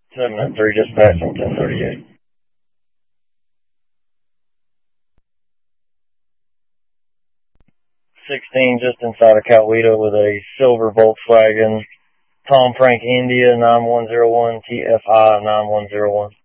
793, just passed on 1038. 16, just inside of Coweta with a silver Volkswagen Tom Frank India 9101 TFI 9101.